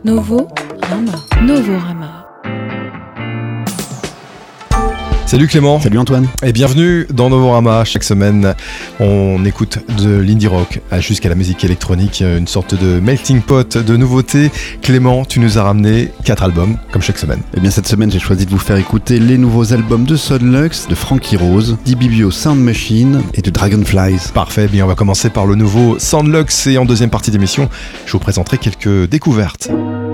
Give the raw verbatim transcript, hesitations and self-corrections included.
Novo Rama. Novorama. Salut Clément. Salut Antoine. Et bienvenue dans Novorama. Chaque semaine, on écoute de l'indie rock jusqu'à la musique électronique, une sorte de melting pot de nouveautés. Clément, tu nous as ramené quatre albums, comme chaque semaine. Et bien cette semaine, j'ai choisi de vous faire écouter les nouveaux albums de Sonlux, de Frankie Rose, d'Ibibio Sound Machine et de Dragonflies. Parfait, bien on va commencer par le nouveau Sonlux et en deuxième partie d'émission, je vous présenterai quelques découvertes.